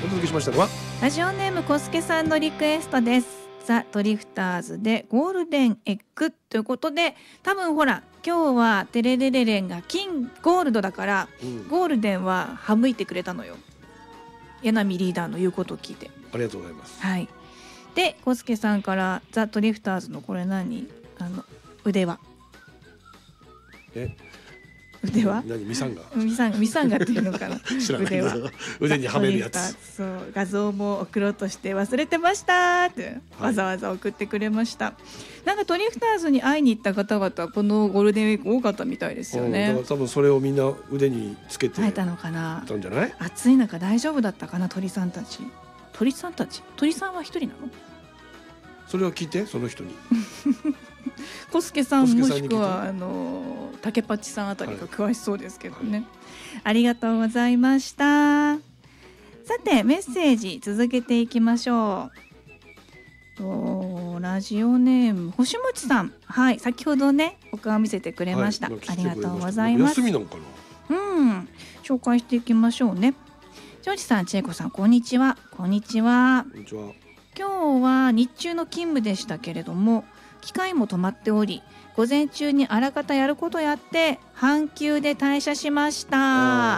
お届けしましたのはラジオネームコスケさんのリクエストです。ザ・ドリフターズでゴールデンエッグということで、多分ほら今日はテレレレレンが金ゴールドだから、ゴールデンは省いてくれたのよ。柳リーダーの言うことを聞いてありがとうございます。 はい。でコスケさんからザ・ドリフターズのこれ何、腕輪腕輪何ミサンガミサンガっていうのかな知らないけど腕輪腕にはめるやつ。 そう画像も送ろうとして忘れてましたってわざわざ送ってくれました、なんかドリフターズに会いに行った方々このゴールデンウィーク多かったみたいですよね。 だから多分それをみんな腕につけて会えたのかな。 たんじゃない？ 暑い中大丈夫だったかな。鳥さんは一人なの？ それを聞いてその人にコスケさんもしくは竹パチさんあたりが詳しそうですけどね、ありがとうございました。さてメッセージ続けていきましょう。ラジオネーム星もちさん、はい、先ほどねお顔見せてくれました、ありがとうございます。 休みなのかな。 紹介していきましょうね。ジョージさん、千恵子さん、こんにちは。こんにちは。今日は日中の勤務でしたけれども機械も止まっており、午前中にあらかたやることやって半休で退社しました。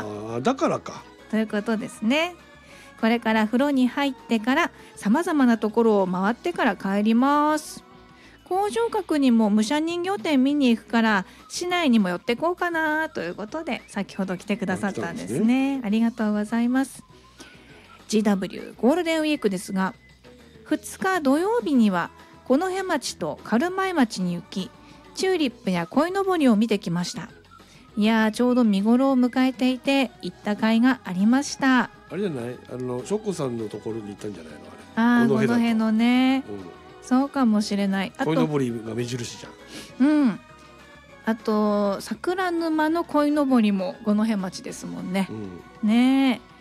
だからかということですね。これから風呂に入ってからさまざまなところを回ってから帰ります。工場角にも武者人形店見に行くから市内にも寄ってこうかなということで先ほど来てくださったんですね。ありがとうございます。 GW ゴールデンウィークですが、2日土曜日には五戸町と軽米町に行き、チューリップや鯉のぼりを見てきました。いやちょうど見頃を迎えていて行った甲斐がありました。 あれじゃない、ショッコさんのところに行ったんじゃないの？ 五戸のね、そうかもしれない。 鯉のぼりが目印じゃん。 あと桜沼の鯉のぼりも五戸町ですもんね。ねえ、